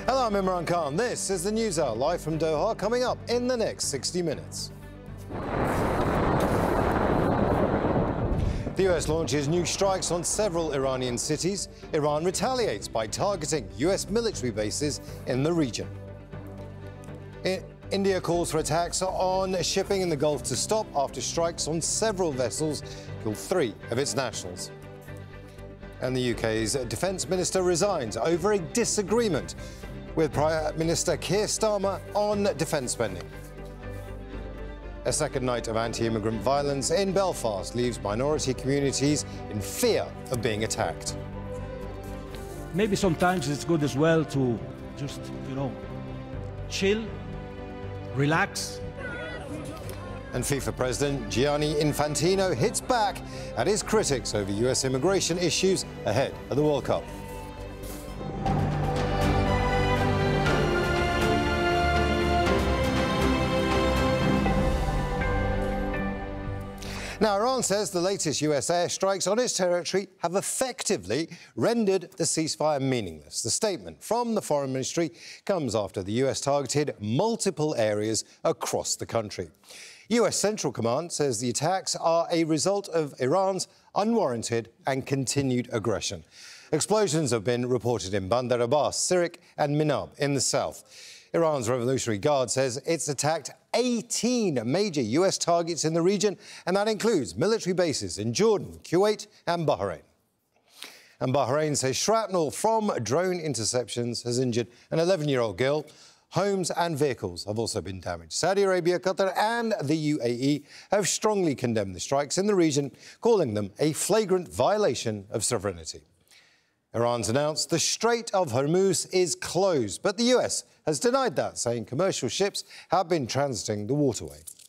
Hello, I'm Imran Khan. This is the News Hour, live from Doha, coming up in the next 60 minutes. The US launches new strikes on several Iranian cities. Iran retaliates by targeting US military bases in the region. India calls for attacks on shipping in the Gulf to stop after strikes on several vessels killed 3 of its nationals. And the UK's Defence Minister resigns over a disagreement with Prime Minister Keir Starmer on defence spending. A second night of anti-immigrant violence in Belfast leaves minority communities in fear of being attacked. Maybe sometimes it's good as well to just, chill, relax. And FIFA President Gianni Infantino hits back at his critics over US immigration issues ahead of the World Cup. Now, Iran says the latest US airstrikes on its territory have effectively rendered the ceasefire meaningless. The statement from the Foreign Ministry comes after the US targeted multiple areas across the country. US Central Command says the attacks are a result of Iran's unwarranted and continued aggression. Explosions have been reported in Bandar Abbas, Sirik and Minab in the south. Iran's Revolutionary Guard says it's attacked 18 major US targets in the region, and that includes military bases in Jordan, Kuwait and Bahrain. And Bahrain says shrapnel from drone interceptions has injured an 11-year-old girl. Homes and vehicles have also been damaged. Saudi Arabia, Qatar and the UAE have strongly condemned the strikes in the region, calling them a flagrant violation of sovereignty. Iran's announced the Strait of Hormuz is closed, but the US has denied that, saying commercial ships have been transiting the waterway.